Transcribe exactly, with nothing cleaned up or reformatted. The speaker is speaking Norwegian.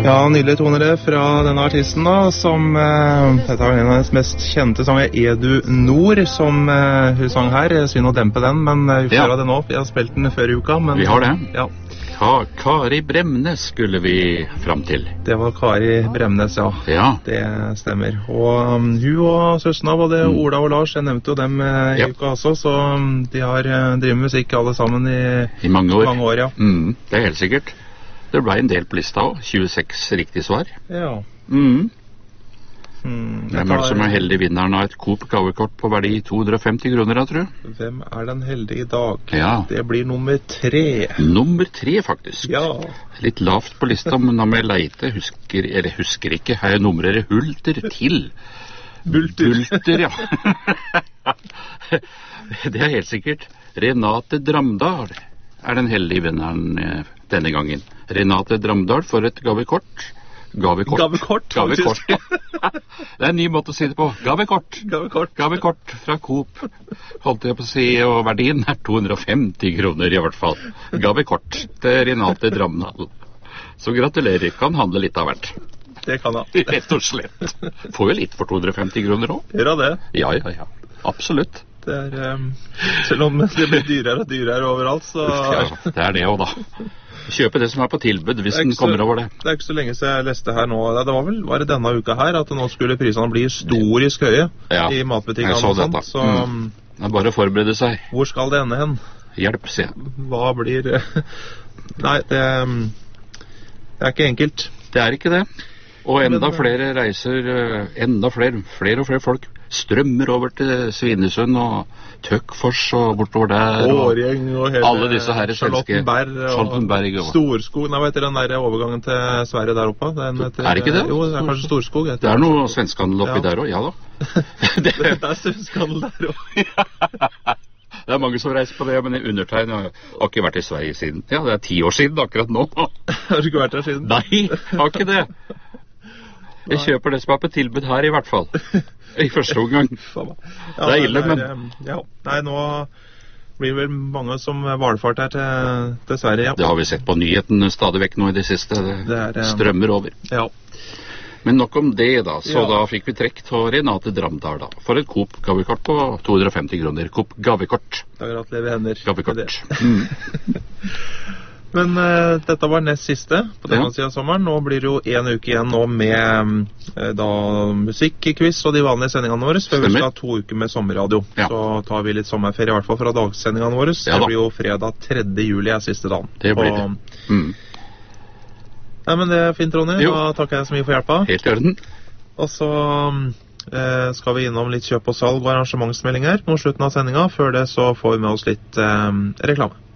Ja, nydelig toner det fra denne artisten da, som eh, dette er en av hennes mest kjente sanger, Edu Nord, som eh, hun sang her. Synd å dempe den, men eh, vi får Ja. ha det nå. Vi har spilt den før i uka, men Vi har det. ja, Ka Kari Bremnes skulle vi fram til. det var Kari Bremnes, ja. Ja. Det stemmer. Og um, hun og søstrene, både Ola og Lars, jeg nevnte jo dem eh, i Ja. uka også, så um, de har eh, drevet med musikk alle sammen i I mange år. mange år, ja. Mm, det er helt sikkert. Det ble en del på lista også. tjueseks riktig svar. Ja. Mm. Hmm, Hvem er det som er heldig vinneren av et Coop gavekort på verdi to hundre og femti kroner, da, tror du? Hvem er den heldige i dag? Ja. Det blir nummer tre. Nummer tre, faktisk. Ja. Litt lavt på lista, men da må jeg leite. Husker, eller husker ikke. Her nummerer Hulter til. Bulter. Bulter, ja. Det er helt sikkert. Renate Dramdal er den heldige vinneren eh, denne gangen. Renate Dramdal får et gavekort. Gavekort. Gavekort, Gavekort, ja. Det er en ny måte å si det på. Gavekort. Gavekort. Gavekort fra Coop. Holdt jeg på å si, og verdien er to hundre og femti kroner i hvert fall. Gavekort til Renate Dramdal. Så gratulerer. Kan handle litt av hvert. Det kan jeg. Rett og slett. Får jo litt for to hundre og femti kroner også. Gjør jeg det? Ja, ja, ja. Absolutt. Det er, um, selv om det blir dyrere og dyrere overalt, så Ja, det er det også da. Kjøpe det som er på tilbud hvis Det er den ikke så- kommer over det. Det er ikke så lenge siden jeg leste her nå. Det var vel var det denne uka her at nå skulle prisene bli historisk høye Ja, i matbutikkene jeg så og sånt. dette. Så Mm. um, Det er bare å forberede seg. hvor skal det ende hen? Hjelp, sier jeg. Hva blir Nei, det, um, det er ikke enkelt. Det er ikke det. Og enda Men, flere reiser, eh, enda flere, flere og flere folk strømmer over til Svinesund og Tøkkfors og bortover der. og Årgjeng og hele alle disse her svenske- Charlottenberg og Charlottenberg og- Storskog. Nei, hva heter den der overgangen til Sverige der oppe? Den heter, Er det ikke det? Jo, det er kanskje Storskog. Det er noe svenskehandel oppi Ja. der også, ja da. det, det er svenskehandel der òg. Det er mange som reiser på det, men undertegn har har ikke vært i Sverige siden. Ja, det er ti år siden akkurat nå. Har du ikke vært der siden? Nei, jeg har ikke det. Jeg kjøper det som er på tilbud her i hvert fall. I første omgang. Faen meg. Det er ille, nei, men- det er, um, ja. Nei, nå blir det vel mange som valfart her til, til Sverige, ja. Det har vi sett på nyheten stadig vekk nå i det siste. Det, Det er, um, strømmer over. ja. Men nok om det, da. Så Ja. da fikk vi trekk til Renate Dramdal, da. For et Coop gavekort på to hundre og femti kroner. Coop gavekort. Da gratulerer hender. Gavekort. med det. Mm. Men eh, dette var nest siste på denne Ja. siden av sommeren. Nå blir det jo en uke igjen nå med eh, da musikkquiz og de vanlige sendingene våre, før vi Stemmer. skal ha to uker med sommerradio. Ja. Så tar vi litt sommerferie, i hvert fall fra dagsendingene våre. Ja det da. blir jo fredag tredje juli er siste dagen. Det blir Og- det. Mm. Nei, men det er fint, Ronny. Jo. Da takker jeg så mye for hjelpa. Helt i orden. Og så eh, skal vi innom litt kjøp og salg og arrangementsmeldinger mot slutten av sendinga. Før det så får vi med oss litt eh, reklame.